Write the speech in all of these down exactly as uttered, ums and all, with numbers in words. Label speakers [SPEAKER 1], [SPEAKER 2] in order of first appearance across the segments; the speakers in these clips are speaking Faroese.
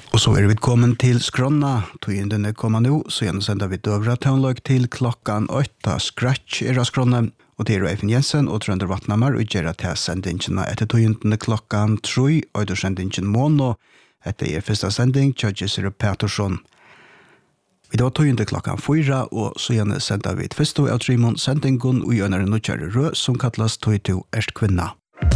[SPEAKER 1] Och så är vi kommen till skronna. Tøyenden er kommet nu, så gjennom sender vi døvra tøvnløg til klokkan åtta. Scratch er av skronne, og det er Eivind Jensen og Trønder Vatnamar, og gjør at jeg sender ingene etter tøyenden klokkan tre, og du sender ingen måned, etter er første sending, Kjødjesir Petersson. Vi da tøyende klokkan fyra, og så gjennom sender vi et første av Trimon sendingen, og gjør en nødkjære rød, som kalles Tøyto Erst Kvinna.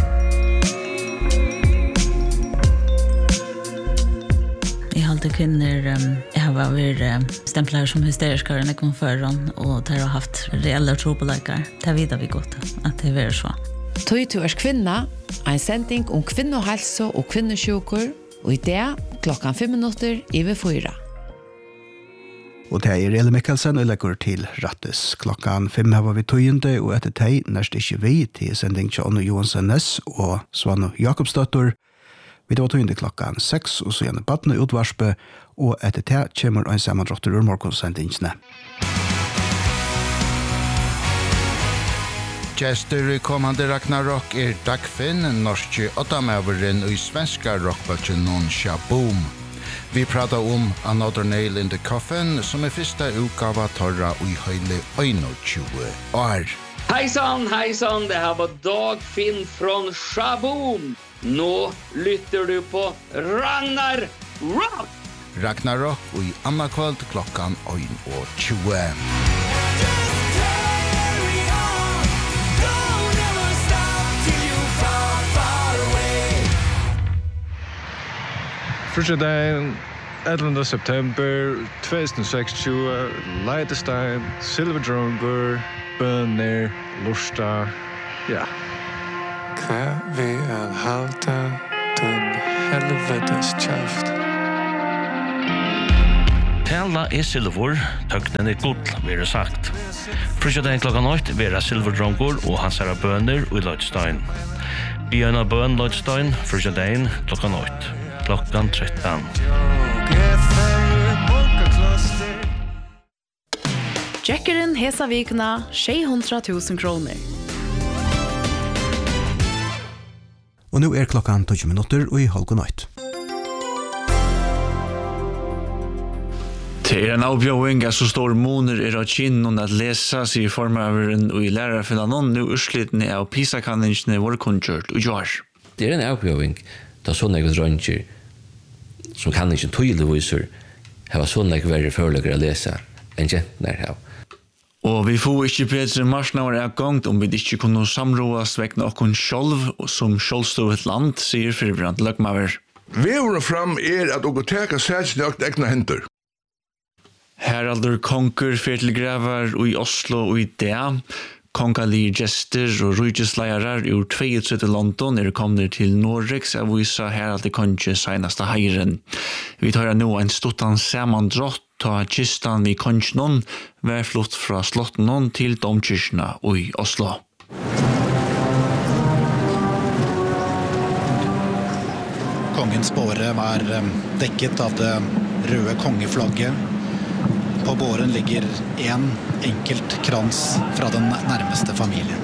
[SPEAKER 2] Jeg halte kvinner, um, jeg har vært um, stemplar som hysteriskere enn jeg kom foran, og de har haft reelle trobeleikere. Det vet vi godt at det er så.
[SPEAKER 3] Tøyto Erst Kvinna, en sending om kvinnohelse og kvinnesjuker, og i det klokkan fem minutter i ved fyra.
[SPEAKER 1] Og det er Eli Mikkelsen, og legger til rattes. Klokkan fem har vi tøyende, og etter teg, nærst ikke vi, til sending til Anno Johansen Næss og Svano Jakobsdøtter. Vi tar tøyende klokkan seks, og så gjerne badne utvarspe, og etter teg kommer en sammandrotter ur morgonsendingsene.
[SPEAKER 4] Gjester i kommande Ragnarok er Dagfinn, norske åttamøveren og i svenska rockbølgen non Shaboom. Vi pratar om Another Nail in the Coffin, som er første utgave torra i høyle tjugo år.
[SPEAKER 5] Hejsan, hejsan, det här var Dagfinn från Shaboom. Nå lytter du på Ragnar Rock!
[SPEAKER 4] Ragnarok og i Anna kvöld klokkan tjugo.
[SPEAKER 6] Første dagen, ellevte september to thousand sixteen, Leidestein, Silverdrongur, Bønner, Lursta, ja.
[SPEAKER 7] Hva vi er halta den helvetes kjæft.
[SPEAKER 8] Tala er silver, tøknen er gull, vil det sagt. Første dagen klokkan åtte vil det Silverdrongur og hans herre Bønner og Leidestein. Bjørn av Bøn Leidestein, første dagen klokkan åtte. Klockan tretton.
[SPEAKER 3] Jackeren hesa vikna sju hundra tusen kroner.
[SPEAKER 1] Og nu er klokkan tolv minutter og i halv natt.
[SPEAKER 9] Det er en avbjøving så stor måneder er av kinnen at lese seg i formøveren og i lærerfinnet noen nå utslitene av PISA-kanningene vår kunnkjørt og gjør.
[SPEAKER 10] Det er en avbjøving da sånne jeg drønner som kan ikke tydelig viser har sånne jeg verre følelser å lese enn jentene her.
[SPEAKER 9] Og vi får ikke bedre marsnaver er gongt om vi ikke kunne samråes vekkene okken selv som selvstået land, sier Fyrbrand Løgmaver.
[SPEAKER 11] Vever fram er at dere teker sætsen i økt egna henter.
[SPEAKER 9] Heraldur Konkur Fertilgravar og i Oslo og i Dea. Kongalige gester og rujgesleirer ur tjuetre London er kommet til Norrex av visa Herald Konge senaste heiren. Vi tar nå en stuttan samandrott ta kistan vi kongen var flott fra slotten til domkirkene i Oslo.
[SPEAKER 12] Kongens båre var dekket av det røde kongeflagget. På båren ligger en enkelt krans fra den nærmeste familien.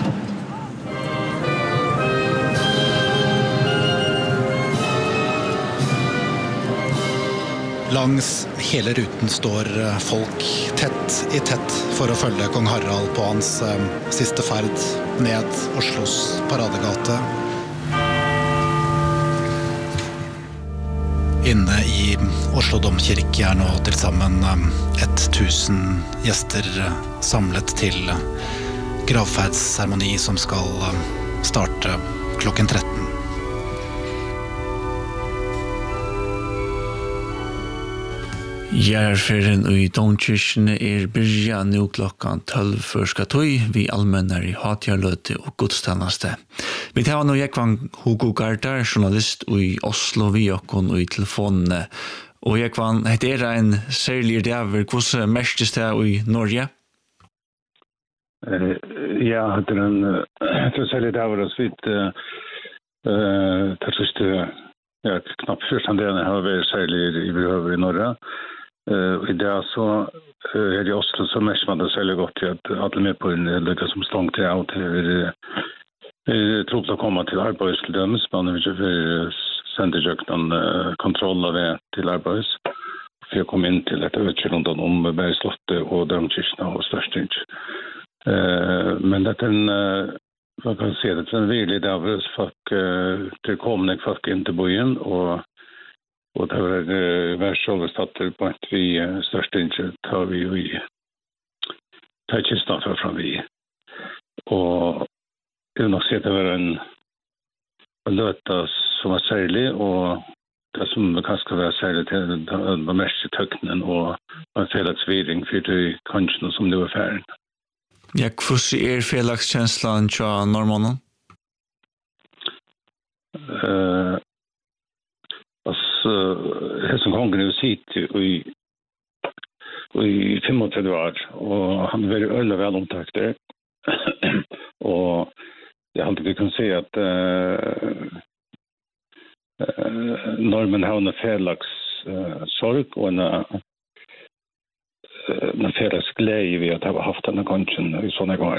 [SPEAKER 12] Langs hele ruten står folk tett i tett for å følge kong Harald på hans siste ferd ned Oslos paradegate. Inne i Oslo domkirke er nå til sammen ett tusen gjester samlet til gravferdsseremoni som skal starte klokken tretten.
[SPEAKER 9] Gjerferden i domkirkene er byrja nå klokkan tolv førska tøy, vi allmennar i hatjarløte og godstjeneste. Vi tar nå Jekvan Hugo Gardar, journalist i Oslo, vi okkon og i telefonene. Og Jekvan, hette er en særlig dæver, hvordan merstes det i Norge?
[SPEAKER 13] Uh, ja, det er en, en særlig dæver, så vidt uh, uh, det siste, ja, knapt fyrstandene har vært særlig i behøver i Norge. Uh, I dag så uh, er det i Oslo så mest man det særlig godt til at alle med på en lykke som stång til av til vi uh, tror til å komme til arbeid til dømes, men vi ikke sände jag någon uh, kontroll av det till arbets. För jag kom in till ett överkörande om Bergslottet och Drömkirchna och Störstink. Uh, men det är en, uh, vad kan jag säga, det är en virkelig dag folk, uh, det kom när folk in till byen och och det var uh, världsöverstatter på att vi uh, Störstink tar vi ju i tar kistan för från vi. Och jag vill nog se att det var en löta som var särlig och det som kanske var särligt till de mest i töknen och en felagsviring för det kanske som det var färden.
[SPEAKER 9] Ja, hur är felagskänslan till norrmannen?
[SPEAKER 13] Uh, alltså, det som gången är sitt i i femogtretton år och han var ölla väl omtakter och jag hade vi kan se att uh, uh, normen har en felags uh, sorg och en uh, en felags glädje vi att ha haft den här konchen i sådana gånger.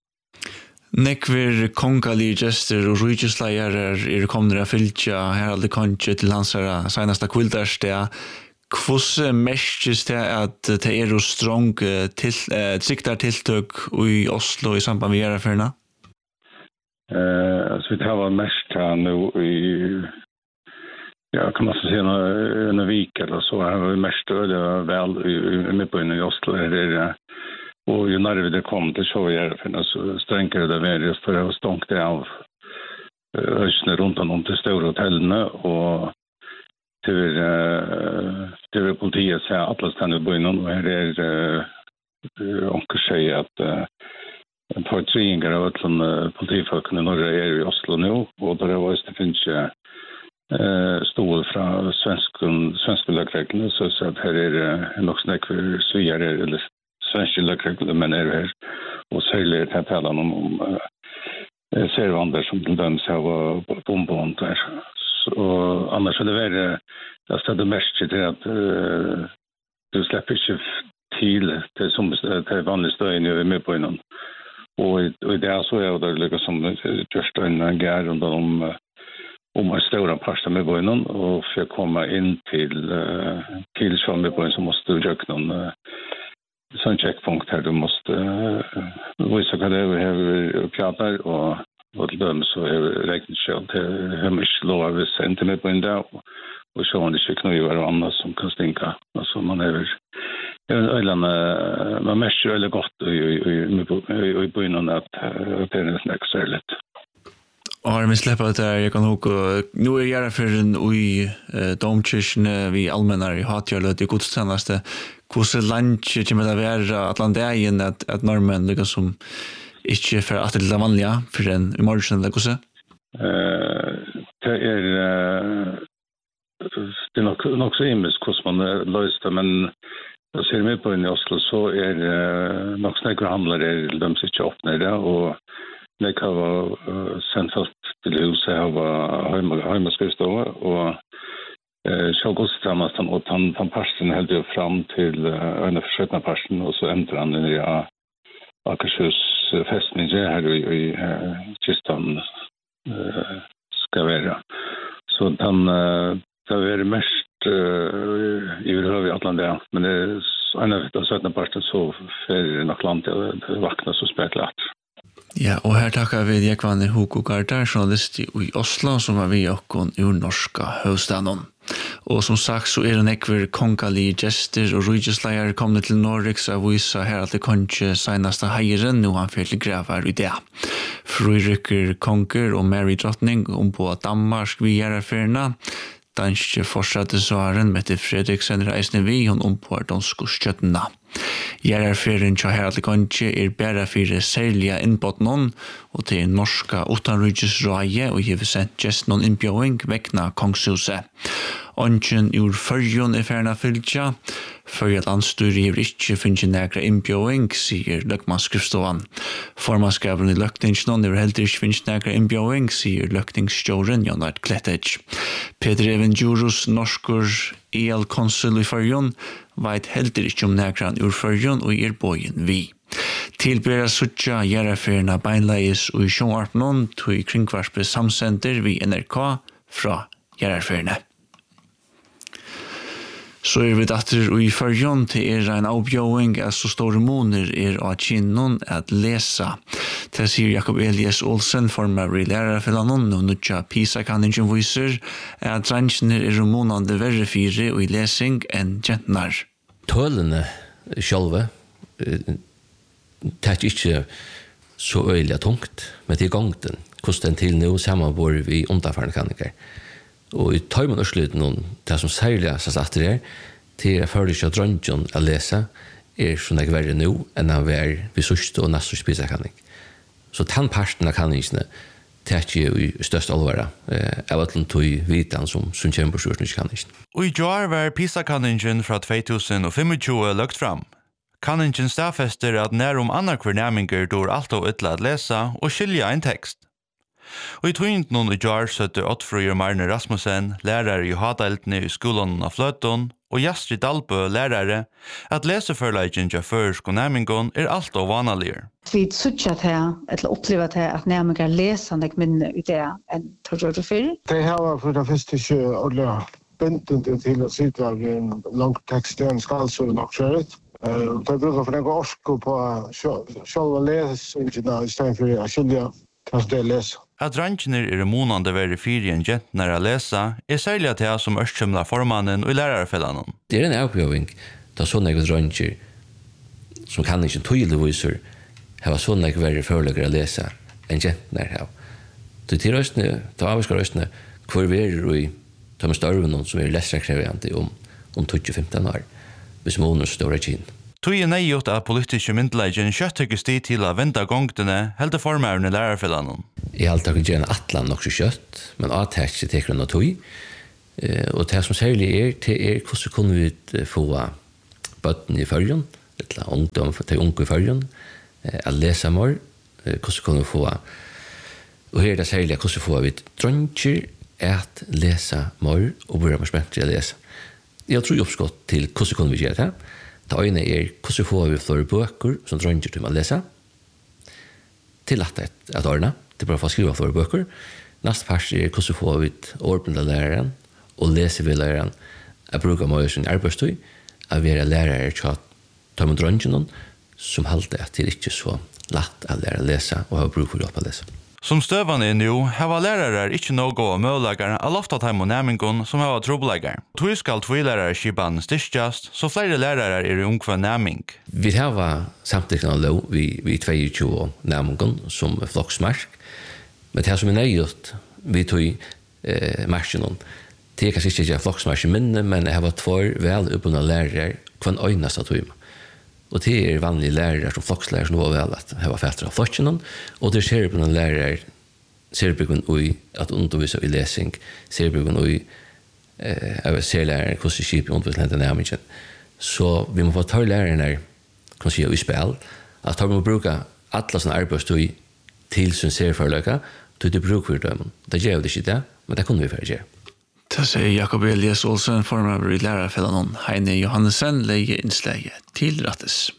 [SPEAKER 9] Nekver kongali gester och rujuslejer är komna att fylltja här aldrig konche till hans senaste kvildarsdag. Hur märks det att det är så strong till siktar tilltök i Oslo i samband med järnfärna?
[SPEAKER 13] Eh, alltså vi har mest här nu i ja, kan man säga en en vecka eller så har vi mest öde väl med på i Oslo är det och ju när det kom till så järnfärna så stränkare det var just för att stånka det av ösnen runt om till stora hotellene och till uh, till politiet så att alla stannar på innan och här är uh, onkel säger att uh, en porträtteringar av att uh, politifolk i norra är i Oslo nu och då det var det finns uh, stål från svensken svenska lagregler så så att här är uh, nog snack för sviar eller svenska lagregler men är här och särskilt här talar om om uh, servander som till dem så var bombon där. Och annars är det väl att det mest till att uh, du släpper inte till det som det vanliga stöden är med på innan. Och, och det är så är det liksom som just en gär runt om om en stora pasta med på innan och för att komma in till uh, till som med på innan så måste du göra någon uh, sån checkpunkt här du måste uh, visa vad det är pratar och och dem så är räknat själv till hur mycket lov vi sänder med på en dag och så har det sig knuvar och annat som kan stinka. Alltså man är även ölen man märker väldigt gott i i i början att det är nästan extra
[SPEAKER 9] Och vi släpper det där, jag kan ihåg, nu är jag för en i domkirchen vi allmänna i Hatjörlet i godstjänste. Hur långt kommer det vara Atlantägen att, att normen liksom inte för att det är vanliga för en i morgon eller hur så?
[SPEAKER 13] Det är det är nog nog så immens hur man löser men jag ser med på i Oslo så är nog snägga handlare de som inte öppnar det och det kan vara sen fast till huset har hemma hemma skrivstova och så godstjänst han och han han passen höll ju fram till en av försökna passen och så ändrar han den ja Akershus fästning här i, i uh, Kistan uh, ska vara. Så den uh, det är mest uh, i över Atlanten men det är en av de sötna parten så för Atlanten det vaknar så speklat.
[SPEAKER 9] Ja, och här tackar vi Jekvanne Hugo Gardar, journalist i Oslo, som var vi och ur norska huvudstaden. Och som sagt så är det nekver kongali gester och rujusleier kommet til Norriks av visa her at det kanskje senaste heiren, nu han fyrt grævar i det. Frøyrykker konger og Mary Drottning om på Danmark vi er affærene. Danske fortsatte svaren med til Fredriksen reisende vi hon om på danske skjøttene. Gjerarferien til Herald Konche er bare for særlige innbåttene og til norska utenriksrøye og givet sendt gest noen innbjøring vekkene kongshuset. Ongen ur førjon er ferna fylkja. Førje landstyre har ikke finnet nægra innbjøring, sier løkmannsskrifståan. Formanskaperen i løkningsnån har heller ikke finnet nægra innbjøring, sier løkningsstjåren Jonard Klettich. Peter Even Djurus, norskur E L-konsul i Førjon, veit heller ikke om nægra ur Førjon og er bøyen vi. Tilbera suttja gjerraferna beinleis og i sjånarpnån tog kringvarspe samsender vi N R K fra Gjerarferne. Så er vi datter og i førjon til er en avbjøring at så store måneder er av kinnon at lesa. Det sier Jakob Elias Olsen, formar i lærerfellanon, og nødja PISA-kanningen viser at drangene er månande verre fire og i lesing enn gentnar.
[SPEAKER 10] Tølene sjølve det er ikke så øyelig tungt, men det er gongten. Hvordan til nå samarbor vi underfarne kanninger. Og i tøymen og slutten, det som særlig er satt det er, til jeg føler ikke at drøntjen å lese er sånn jeg verre nå enn han var ved sørste og neste spisekanning. Så den parten av kanningene tar ikke i største alvare av at den tog vitan som, som kommer på sørste kanningene.
[SPEAKER 14] Og i år var PISA-kanningen fra to tusen tjuefem løgt fram. Kanningen stafester at nær om andre hver nærminger dår alt og ytla at lese og skilja en tekst. Og i tøynt noen i jar søtte Ottfrøyer Marne Rasmussen, lærere i Hadeiltene i skolen av Fløton, og Jastri Dalbø, lærere, at leseførleggen til førsk og nærmingon er alt og vanligere.
[SPEAKER 15] Vi suttja til, eller oppleva til at nærmingar leser nek minne ut det enn torgjør du før.
[SPEAKER 16] Det her var for det første ikke alle bøntende til å sitte av en langt tekst, en skalsord nok kjøret. Det bruker for deg å orske på sjølva lesingene i stedet for å skilja til det leser.
[SPEAKER 14] At drangene er månande verre fire enn gentnar å lese, er særlig til som ørskjømla formannen og lærerfellanen.
[SPEAKER 10] Det er en avbjøring da sånne jeg dranger som kan ikke tydelig viser har sånne jeg verre følelser å lese enn gentnar her. Det er røstene, det er avvisker røstene, hvor vi er i de større som er lesekrevende om, om tjue til femten år, hvis måneder står i kinn.
[SPEAKER 14] Tui er nøygjort at politiske myndelagen kjøttøkes tid til å vente gongtene helt til formæren i lærerfellanen.
[SPEAKER 10] Jeg har alltid gjerne atlan nok så kjøtt, men avtækt ikke teker noe tui. Og det som særlig er, det er hvordan kunne vi få bøtten i førjen, eller ungdom til unge i førjen, å lese mer, hvordan kunne vi få, og her er det særlig hvordan får vi drønner at lese mer, og bør man spent til å lese. Jeg tror oppskott til hvordan kunne vi gjøre det. Det ene er hvordan får vi flere bøker som drønner til å lese, til at et årene, det er bare for å skrive flere bøker. Neste part er hvordan får vi ordentlig læreren og leser vi læreren å bruke mye sin arbeidstøy, å være lærere til å ta med drønner som halte at det ikke er så lett å lære å lese og ha bruk for hjelp å lese.
[SPEAKER 14] Som støvan er nå, hava lærere ikke noe gode møllagere av loftatheim og nærmingon som hava trobelager. Tui skal tvi lærere skipan styrkjast, så flere lærere er i ungkva nærming.
[SPEAKER 10] Vi hava samtidig lov vi, vi tjueto nærmingon som floksmark, men det som er nøyot vi tui eh, marsjonen, det er kanskje ikke floksmark i minne, men jeg hava tvær vel uppbundna lærere kvann øynast av tuima. Og det er vanlige lærere som flokslærer som var vel at jeg var fætter av flokkene, og det ser på noen lærere, ser på noen ui at undervisa i lesing, ser på noen ui av ser lærere hvordan skip i undervisa lente nærmingen. Så vi må få ta lærerne, kan si, i spil, at vi må bruke alle sånne arbeidstøy til sin serforløyga, til det bruker vi dem. Det gjør vi ikke det, men det kunne vi for å gjøre.
[SPEAKER 9] Det sier Jakob Elias Olsen, formar i lærerfellanon, Heine Johannesson, leie innslege til rattes.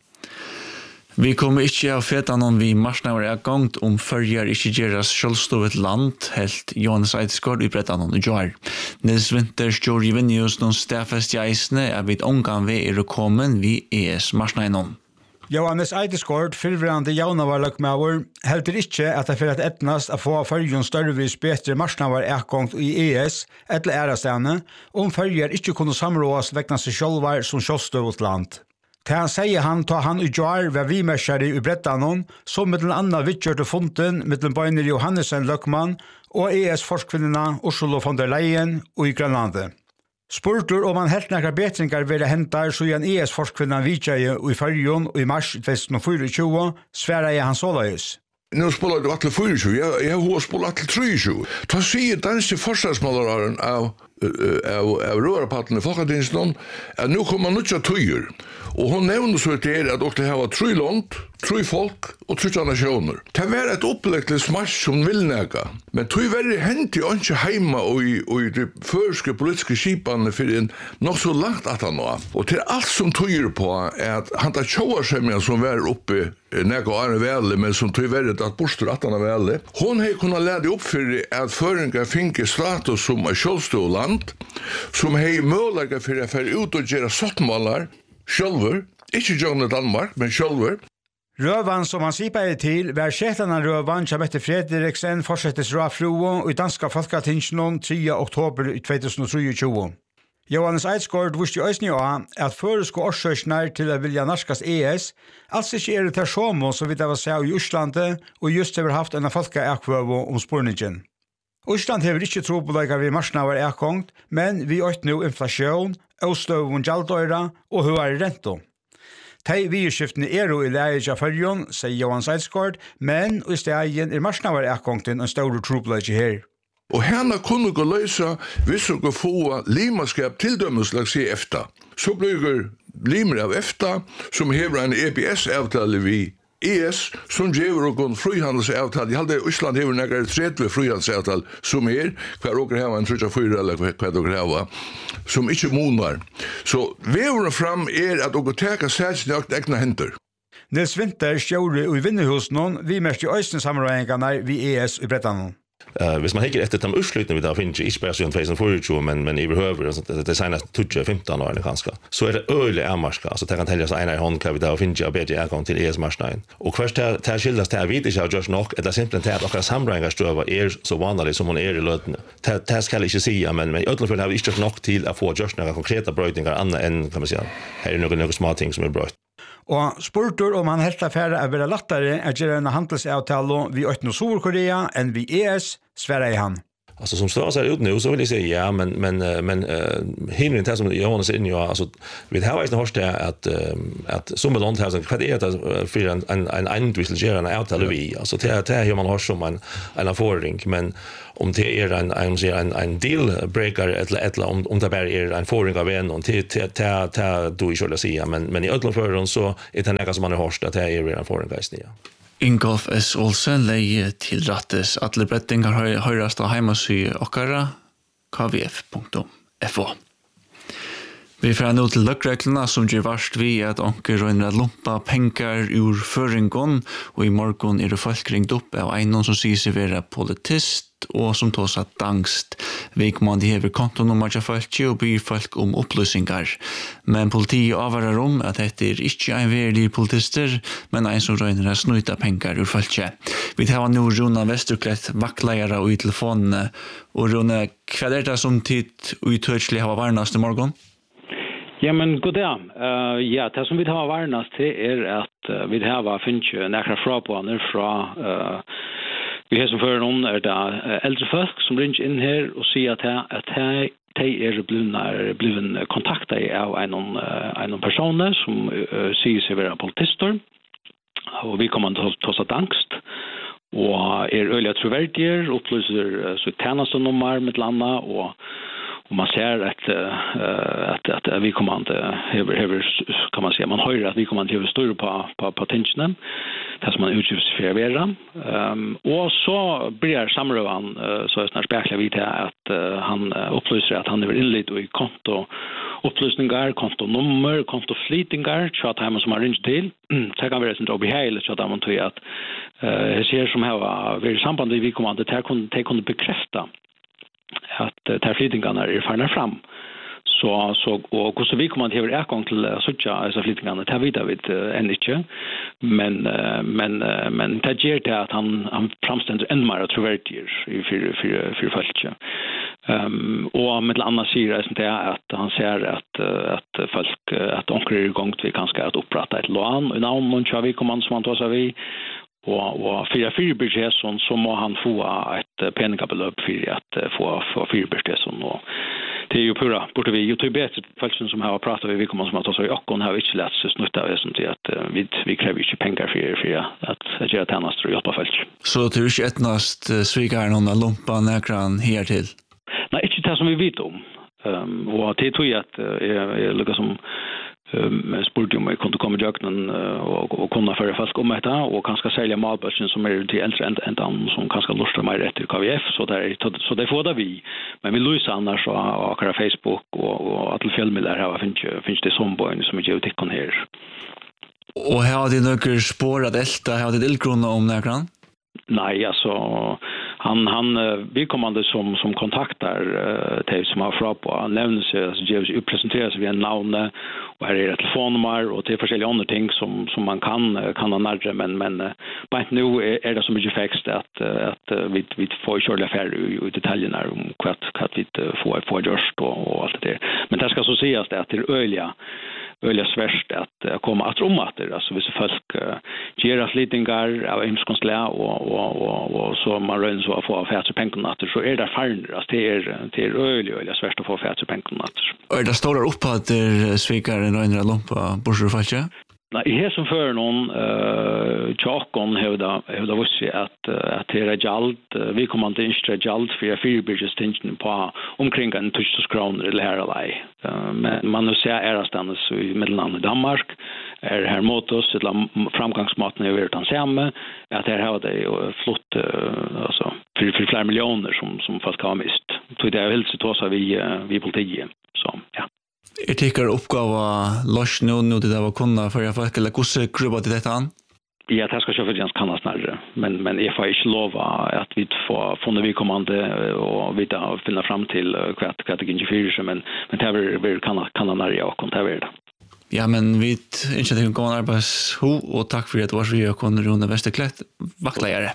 [SPEAKER 9] Vi kommer ikke av fetanon vi marsnaver er gongt om førjar ikke gjeras sjølvstovet land, helt Johannes Eidsgård i brettanon i Joar. Nils Winters Jory Vinnius noen stafest i eisne er vidt omgang vi er kommen vi E S marsnainon.
[SPEAKER 17] Johannes Eidsgård, fyrvrande jaunavarlagmaver, heldur ikkje at det fyrir at etnast a få fyrjun størrevis betre marsnavar ekkongt i E S, etter ærastane, om fyrjar ikkje kunne samråas vegna seg sjálvar som sjåstøvut land. Til han sier han ta han i jar ved vimersjari i brettanon, som mittel anna vidgjørte funten mittel bøyner Johannesen Løkman og E S-forskvinnena Ursula von der Leyen og i Grønlandet. Spurtur om han helt nekra betringar være hentar så igjen E S-forskvinnan vidtjeie i fyrjon og i mars tjuetusen tjuefire, sværa jeg han såleis.
[SPEAKER 11] Nå spolar du atle tjuefire, jeg, jeg har spolat atle tjuefire. Ta sier danske forsvarsmålaren av av, av rørapatten i Folketingsen, at nu kommer nødja tøyer. Og hun nevner så til at dere har tre land, tre folk og tre nasjoner. Det var et opplegg til smash som vil nega, men tøy verre hent i ikke heima og i, og i de førske politiske skipene for en nok så langt at han nå. Og til alt som tøyer på er at han tar tjåarsemja som var oppe nega og Arne Velle, men som tøy verre at bostur at han er Velle. Hun har kunnet lede opp for at føringar finke status som er sjølvstå land, som har mulighet for å fære ut og gjøre sottmålar, sjølver, ikke gjerne Danmark, men sjølver.
[SPEAKER 17] Røvan som han sipa til var sjetana røvan som Mette Frederiksen fortsettes røvfruo og i danska folketingsnon tredje oktober tjuetusen og tjuetre. Johannes Eidsgård visste jo òsni også at føresko årsøknar til å vilja narskas E S altså ikke er det til Sjåmo som vi da var seg i Øslandet og just har haft en folkeakvøvo om spurningen. Øsland hever ikke tro på deg vi marsnavar ekkongt, men vi åt nå inflasjon, avstøvun gjaldøyra og høyere rento. Tei virskiftene er jo i leie av fyrjon, sier Johan Eidsgård, men i stegen er marsnavar ekkongten en stor trobladje her.
[SPEAKER 11] Og henne kunne gå løse hvis hun kunne få limaskap tildømmeslag i EFTA. Så blir limer av EFTA, som hever en E B S-avtale vi E S, som gjør noen frihandelsavtale. Jeg halde Øsland hever nekker tredje frihandelsavtale, som er, hver dere har en trettifire eller hver dere har, som ikke monar. Så vever fram er at dere teker seg til nøkt egna henter.
[SPEAKER 17] Nils Winter stjåre i Vinnerhusen, vi mest i Øysten-sammenhengene vi E S i Bretland.
[SPEAKER 18] Uh, hvis man hekker etter de utslutene vi da finner ikke bare siden tjuetusen og men, men i behøver det er senest tjueto femton årene kanskje, så er det øyelig ærmarska, altså det kan telle seg en i hånd hva vi da finner ikke bedre ergang til E S-marsnaden. Og først til å skildes til å vite ikke av Josh nok, er det simpelthen til at akkurat sammenhengarstøver er så vanlig som hun er i løtene. Det skal jeg ikke si, men, men i ødelfølge har vi ikke nok til å få Josh noen konkrete brøytinger annet enn, kan man si, her er noen, noen små ting som er brøyt.
[SPEAKER 17] Og spurtur om han helt affære er være lattere at gjøre en handelsavtale vi åttende Sør-Korea enn vi E S, sverre i han.
[SPEAKER 18] Alltså som står så ut nu så vill jag säga ja men men men uh, hinner det som Johannes in ju alltså vi har ju hört det att uh, att som land har så vad är det för en en en individuell en avtal vi alltså det det hur man har som en en erfaring men om det är en en en en deal breaker eller eller om om det bara är en erfaring av en och till till till då i skulle säga men men i alla fall så är det något som man har hört att det är en erfaring guys ja.
[SPEAKER 9] Ingolf S. Olsen leie til rattes alle brettingar høyrast av heimasy okkara k v f punktum f o. Vi får nå til løkreglene som gjør varst vi at onker røyner at lumpa pengar ur føringon, og i morgon er det folk ringt opp av einon som sier seg være politist, og som tås at dangst. Vikmann de hever kontonummer til folk og byr folk om opplysningar. Men politiet avvarer om at dette er ikke en verlig politister, men en som røyner at snuta pengar ur folk. Vi tar nå Rona Vesterklett, vaktleiere og i telefonene. Og Rona, hva er det som tid og utørselig har varnast i morgon?
[SPEAKER 19] Ja, men god dag. Uh, ja, det som vi har varnast til er at uh, vi har finnet nekra frapåner fra uh, vi har som fører noen er det uh, eldre folk som ringer inn her og sier at, at de er blevet kontaktet av en, uh, en personer som uh, sier seg være politister og vi kommer til å ta seg angst og er øyelig troverdige, opplyser uh, så tjenestenummer med landa og och man ser att att att vi kommer inte över över kan man säga man hör att vi kommer inte över stor på på på tensionen det som man utgifts för vara ehm och så blir samrövan så är snart spärkla vid att han upplyser att han är inled i konto upplysningar kontonummer kontoflytningar så att han som har ringt till så kan vara sånt och behålla så att man tror att eh ser som har vi samband vi kommer att ta kunde kunde bekräfta att uh, terflytningarna är farna fram. Så så och hur så vi kommer att ha ergång till uh, sådja alltså flytningarna tar vi där vid uh, än inte men uh, men uh, men det ger det att han han framställer än mer trovärdigt i för för för folk. Ehm och med andra sidan är det att han ser att uh, att folk uh, att onkel är igång vi kanske att upprätta ett lån och när man kör vi kommer som man tar så vi och och för fyrbudget så så må han få ett pengabelopp för att få få fyrbudget så och det är ju pura borde vi ju typ bättre folk som har pratat vi kommer som att ta så och hon har inte lätt så snutta av som det att vi vi kräver ju pengar för för att göra tjänster och hjälpa folk.
[SPEAKER 9] Så det är ju ettnast svigar någon lumpa näkran här till.
[SPEAKER 19] Nej, inte det som vi vet om. Um, och det tror jag att är är lika som um, spurte om jag kunde komma i öknen och, och kunna föra folk om detta och kanske sälja malbörsen som är till äldre än en som kanske lustar mig rätt till K V F så där så det får det vi men vi lyser annars och akkurat Facebook och, och att filmer här finns finns det som boen som är geotikon här.
[SPEAKER 9] Och här har det några spår att älta, här har det illgrunna om näkran? Nej, alltså han han vi kommande som som kontaktar uh, till som har fra på han nämner sig alltså ger presenterar sig vid en namn och här är det telefonnummer och till olika andra ting som som man kan kan ha närmare men men uh, bara nu är, är det så mycket faktiskt att uh, att uh, vi vi får köra affär i, i detaljerna om vad vad vi får får just och, och allt det där. Men det ska så sägas det att det är öliga öliga svärst att uh, komma att romater alltså hvis folk uh, ger slitningar av inskonstlä och och och och så man rör så att få affärs och pengarna så är det farligt att det är det är öliga öliga svärst att få affärs och pengarna. Är det står upp att det svikar en andra lampa borsor falska?
[SPEAKER 19] Nej, här som för någon eh Chakon hävda hävda visst att att det är jalt vi kommer inte instra jalt för fyrbridges tension på omkring en tusen kronor eller här eller men man nu ser är stannas i mellan Danmark är här mot oss ett framgångsmåten över Tanzania att det har det flott alltså för för flera miljoner som som fast kan mist. Så det är väl så då så vi vi politiet så ja.
[SPEAKER 9] Er tycker uppgåva loss nu nu det var kunna för jag folk eller kusse klubba till detta an?
[SPEAKER 19] Ja, det ska ju för kan snarare men men jag får inte lova att vi får från vi kommande och vi då finna fram till kvart kvart inte fyra men men det är väl kan kan när och kan det.
[SPEAKER 9] Ja, men vi inte det går arbets ho och tack för att du var så jag kunde runda Västerklätt vaktlejare.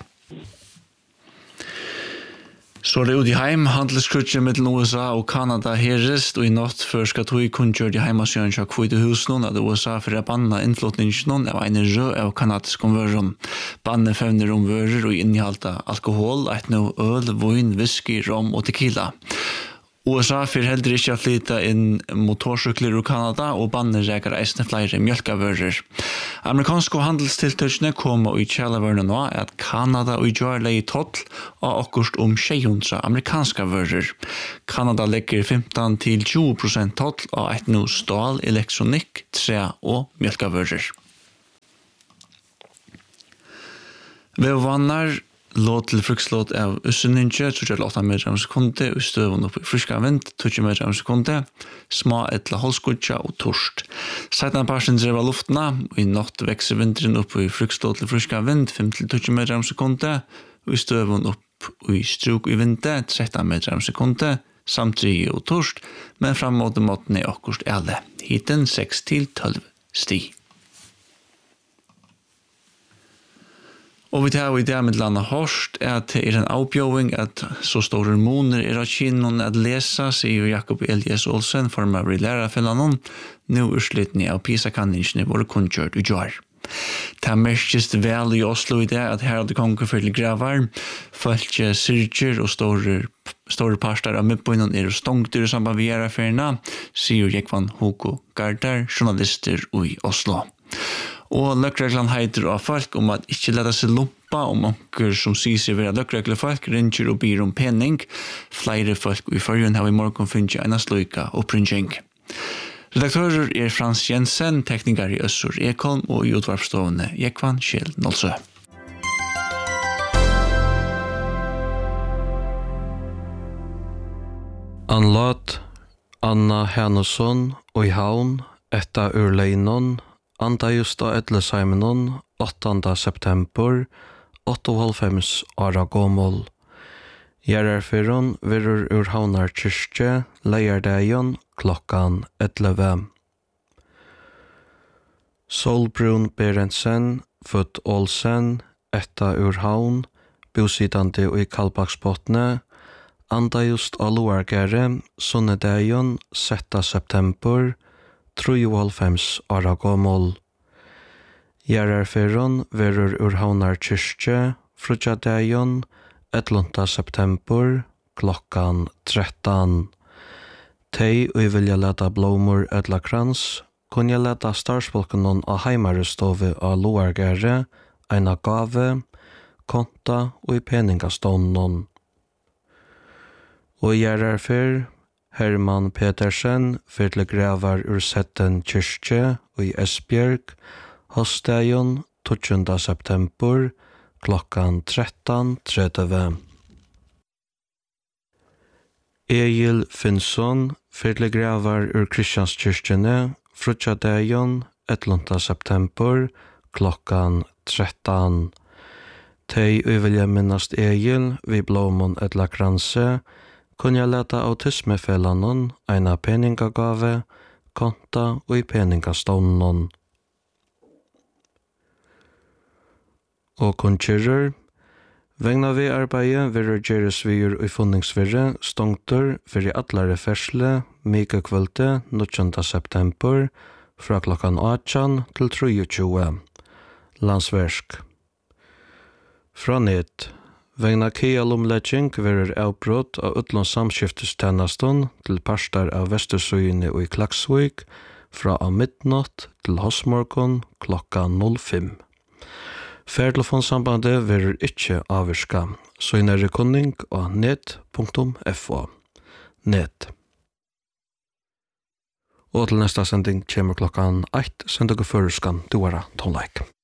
[SPEAKER 9] Så det är ut i heim, handelskrutcher mellom U S A og Kanada herrest, og i natt før skal tog kunnkjørt i heimasjøren til Kvite husnån, at U S A for å banne innflotningsnån av en rød av kanadisk omvøren. Banne fevner om vører og innehalta alkohol, et nå øl, vin, whisky, rom og tequila. U S A for heller ikke å flytte inn motorsykler i Kanada, og banne reker eisne flere mjølkavører. Amerikanske handelstiltøkene kommer i kjælavørene nå at Kanada og gjør leie toll og akkurat om tjuehundra amerikanske vører. Kanada legger femten til tjue prosent toll og et nå stål, elektronikk, tre og mjølkavører. Ved vannar låt til frukslåt av usseninje, så kjør åtta meter om sekunde, og støvun opp i friska vind, tjueto meter om sekunde, små etla holskudja og torst. Seitan parsen drev av luftna, og i natt vekser vinteren opp i frukslåt til friska vind, fem til tjueto meter om sekunde, og i støvun opp i struk i vinde, tretton meter om sekunde, samtidig og torst, men fram mot måten er akkurst alle. Hiten seks til tolv sti. Og vi tar i det med landa hårst er at det er en avbjøving at så store moner er av kinnon at lesa, sier Jakob Elias Olsen, formar i lærerfellanon, nå urslitni av PISA-kanningsne våre kunnkjørt i jar. Det er merkest vel i Oslo i det at her hadde konger fyrir gravar, følge syrger og store, store parstar av midtbøynen er stongter i samband vi er affærena, sier Jekvan Hugo Gardar, journalister i Oslo. Og løkreglan heiter av folk om at ikke leta seg lumpa om onker som sier seg være løkregle folk, ringer og byr om penning. Flere folk i førjen har i morgen funnet en sløyka og printing. Redaktører er Frans Jensen, teknikar i Øssur Ekholm og i utvarpsstående Jekvan Kjell Nolsø.
[SPEAKER 20] Anlat Anna Hennesson og i havn, etta ur leinon, anda just av Edlesheimnon, åttande september, åttaoghálvfems åra gommel. Gjerarfyron virur ur Havnar kyrkje, leiardeion, klokkan elleve. Solbrun Berentsen, født Olsen, etta ur Havn, bosidande i Kalbaksbotne, anda just av Loargere, sunnedeion, sjette september, treoghálvfems åra gommel. Gjerarfyron verur ur Havnar kyrkje, frutjadeion, ellevte september, klokkan tretton. Tei og vilja leta blomur etla krans, kunja leta starsfolkenon av heimarestove av Loargere, eina gave, konta og i peningastånden. Og gjerarfyr, Herman Petersen for til gravar ur setten kyrkje og i Esbjerg, hosdagen tjuende september, klokkan tretton tretti. Egil Finnsson for til gravar ur Kristianskyrkjene, frutjadagen ellevte september, klokkan tretton. Tei uvelja minnast Egil vi blomon etla kranse, kunja leta autismefelanon eina peningagave, konta og i peningastånden. Og kunnskjører, vegna vi arbeidet vil gjeres vi i funningsvirre stongter for i atlare fersle, mykje kvølte, nittonde september, fra klokkan åttan til tjuetre. Landsversk. Fra nett, vegna Kia-lomlegging verer avbrott av utlåns samskiftestennaston til parstar av Vestursøyene og i Klaksvik fra av midnatt til hosmorgon klokka null fem. Ferdelefonsambandet verer ikkje avvirska, så inn er rekunning av net punktum fo. Net. Og til nesta sending kommer klokkan ett, sendag og føreskan duara tonleik.